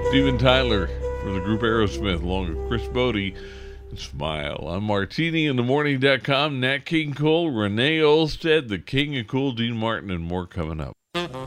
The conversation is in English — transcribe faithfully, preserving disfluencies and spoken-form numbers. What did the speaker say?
Steven Tyler for the group Aerosmith, along with Chris Bodie and Smile. I'm Martini in the morning dot com, Nat King Cole, Renee Olstead, the King of Cool, Dean Martin, and more coming up.